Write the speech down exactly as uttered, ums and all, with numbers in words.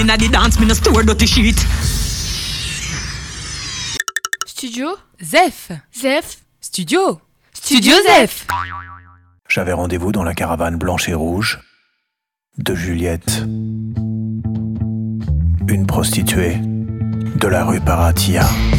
inna the dance, me no store dirty shit. Studio Zef. Zef Studio Studio Zef. J'avais rendez-vous dans la caravane blanche et rouge de Juliette, une prostituée de la rue Paratia.